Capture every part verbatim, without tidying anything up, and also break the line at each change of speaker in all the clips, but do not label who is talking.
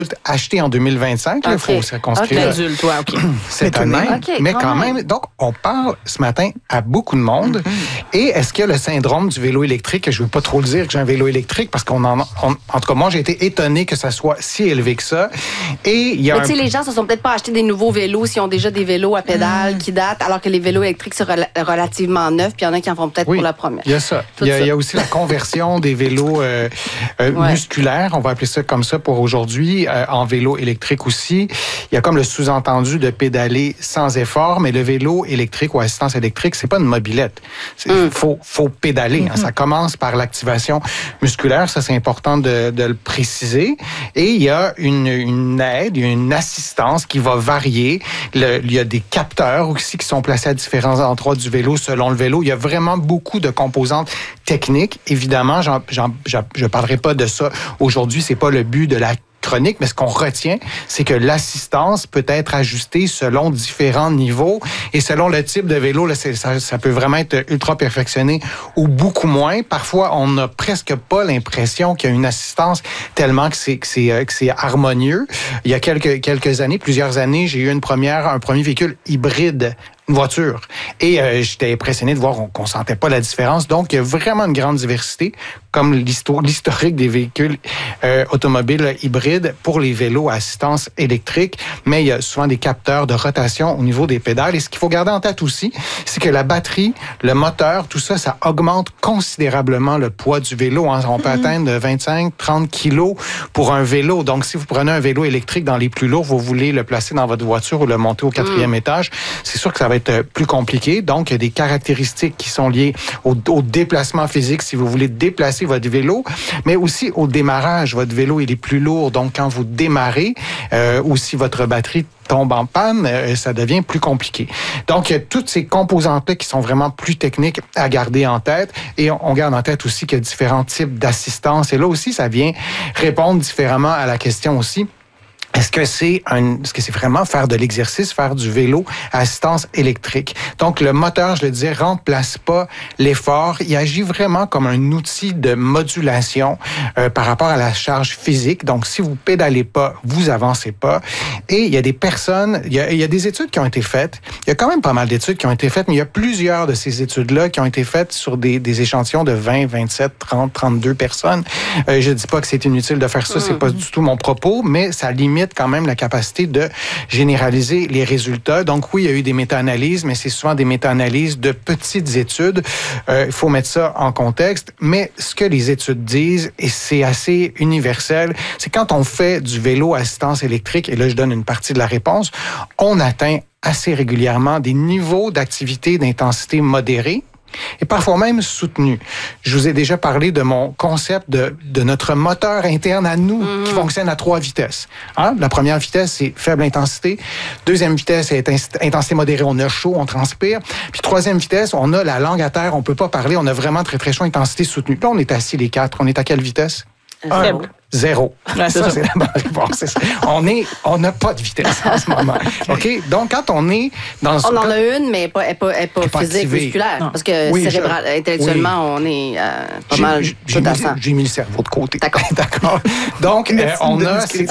acheté en deux mille vingt-cinq. Il
okay.
faut circonscrire
okay.
adulte, toi, OK.
cette année.
Okay,
mais
quand
quand même. même, donc on parle ce matin à beaucoup de monde. Mm-hmm. Et est-ce qu'il y a le syndrome du vélo électrique? Je ne veux pas trop le dire que j'ai un vélo électrique parce qu'on en, on, en tout cas, moi, j'ai été étonné que ça soit si élevé que ça. Et il y a
mais tu sais,
un...
les gens se sont peut-être pas achetés des nouveaux vélos s'ils ont déjà des vélos à pédales mm. qui datent, alors que les vélos électriques sont rel- relativement neufs, puis il y en a qui en font peut-être
oui,
pour la première.
Il y a ça. Il y a, il y a aussi la conversion des vélos euh, euh, ouais. musculaires, on va appeler ça comme ça pour aujourd'hui, euh, en vélo électrique aussi. Il y a comme le sous-entendu de pédaler sans effort, mais le vélo électrique ou assistance électrique, c'est pas une mobilette. Il mm. faut, faut pédaler. Mm-hmm. Hein. Ça commence par l'activation musculaire, ça c'est important de, de le préciser. Et il y a une, une aide, une assistance qui va varier. Le, il y a des capteurs aussi qui sont placés à différents endroits du vélo selon le vélo. Il y a vraiment beaucoup de composantes techniques. Évidemment, j'en, j'en, j'en, je ne parlerai pas de ça aujourd'hui. C'est pas le but de la chronique, mais ce qu'on retient, c'est que l'assistance peut être ajustée selon différents niveaux et selon le type de vélo, là, c'est, ça, ça peut vraiment être ultra perfectionné ou beaucoup moins. Parfois, on n'a presque pas l'impression qu'il y a une assistance tellement que c'est, que c'est, que c'est harmonieux. Il y a quelques, quelques années, plusieurs années, j'ai eu une première, un premier véhicule hybride, une voiture. Et euh, j'étais impressionné de voir qu'on ne sentait pas la différence. Donc, il y a vraiment une grande diversité, comme l'historique des véhicules euh, automobiles hybrides pour les vélos à assistance électrique. Mais il y a souvent des capteurs de rotation au niveau des pédales. Et ce qu'il faut garder en tête aussi, c'est que la batterie, le moteur, tout ça, ça augmente considérablement le poids du vélo. Hein. On peut mm-hmm. atteindre vingt-cinq à trente kilos pour un vélo. Donc, si vous prenez un vélo électrique dans les plus lourds, vous voulez le placer dans votre voiture ou le monter au quatrième mm. étage, c'est sûr que ça va être plus compliqué. Donc, il y a des caractéristiques qui sont liées au, au déplacement physique, si vous voulez déplacer votre vélo, mais aussi au démarrage. Votre vélo, il est plus lourd. Donc, quand vous démarrez, euh, ou si votre batterie tombe en panne, euh, ça devient plus compliqué. Donc, il y a toutes ces composantes-là qui sont vraiment plus techniques à garder en tête. Et on, on garde en tête aussi qu'il y a différents types d'assistance. Et là aussi, ça vient répondre différemment à la question aussi. Est-ce que c'est un, est-ce que c'est vraiment faire de l'exercice, faire du vélo à assistance électrique? Donc, le moteur, je le disais, remplace pas l'effort. Il agit vraiment comme un outil de modulation euh, par rapport à la charge physique. Donc, si vous pédalez pas, vous avancez pas. Et il y a des personnes, il y a, il y a des études qui ont été faites. Il y a quand même pas mal d'études qui ont été faites, mais il y a plusieurs de ces études-là qui ont été faites sur des, des échantillons de vingt, vingt-sept, trente, trente-deux personnes. Euh, je dis pas que c'est inutile de faire ça, mmh. c'est pas du tout mon propos, mais ça limite quand même la capacité de généraliser les résultats. Donc oui, il y a eu des méta-analyses, mais c'est souvent des méta-analyses de petites études. Euh, il faut mettre ça en contexte. Mais ce que les études disent, et c'est assez universel, c'est quand on fait du vélo à assistance électrique, et là je donne une partie de la réponse, on atteint assez régulièrement des niveaux d'activité d'intensité modérée, et parfois même soutenu. Je vous ai déjà parlé de mon concept de, de notre moteur interne à nous mmh. qui fonctionne à trois vitesses. Hein? La première vitesse, c'est faible intensité. Deuxième vitesse, c'est intensité modérée, on a chaud, on transpire. Puis troisième vitesse, on a la langue à terre, on peut pas parler, on a vraiment très très chaud, intensité soutenue. Là, on est assis les quatre. On est à quelle vitesse?
Faible.
Zéro.
Ouais,
ça, c'est la bonne réponse. On est, on n'a pas de vitesse en ce moment. OK? Donc, quand on est dans...
On en a une, mais elle n'est pas, elle pas, pas physique, activée. Musculaire. Non. Parce que oui, cérébral, je... intellectuellement, oui. on est euh, pas j'ai, mal
j'ai,
tout à cent.
J'ai mis le cerveau de côté.
D'accord.
D'accord. Donc, euh, on, a ces,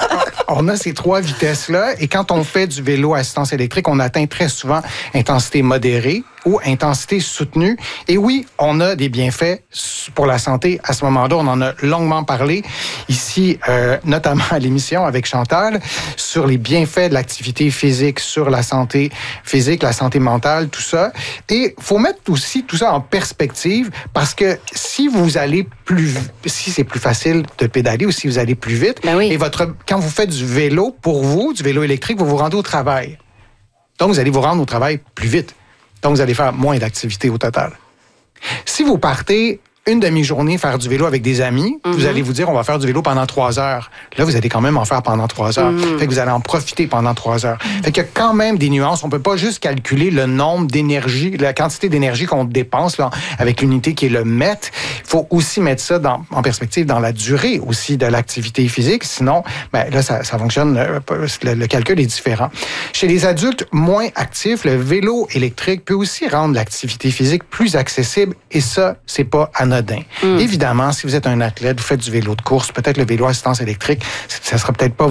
on a ces trois vitesses-là. Et quand on fait du vélo à assistance électrique, on atteint très souvent intensité modérée ou intensité soutenue. Et oui, on a des bienfaits pour la santé. À ce moment-là, on en a longuement parlé ici, euh, notamment à l'émission avec Chantal, sur les bienfaits de l'activité physique, sur la santé physique, la santé mentale, tout ça. Et faut mettre aussi tout ça en perspective parce que si vous allez plus, si c'est plus facile de pédaler ou si vous allez plus vite,
ben oui.
et votre, quand vous faites du vélo, pour vous, du vélo électrique, vous vous rendez au travail. Donc, vous allez vous rendre au travail plus vite. Donc, vous allez faire moins d'activité au total. Si vous partez une demi-journée faire du vélo avec des amis, mm-hmm. vous allez vous dire, on va faire du vélo pendant trois heures. Là, vous allez quand même en faire pendant trois heures. Mm-hmm. Fait que vous allez en profiter pendant trois heures. Mm-hmm. Fait qu'il y a quand même des nuances. On peut pas juste calculer le nombre d'énergie, la quantité d'énergie qu'on dépense là, avec l'unité qui est le mètre. Il faut aussi mettre ça dans, en perspective dans la durée aussi de l'activité physique. Sinon, ben, là, ça, ça fonctionne, le, le calcul est différent. Chez les adultes moins actifs, le vélo électrique peut aussi rendre l'activité physique plus accessible et ça, c'est pas anodin. Mm. Évidemment, si vous êtes un athlète, vous faites du vélo de course, peut-être le vélo à assistance électrique, ça sera peut-être pas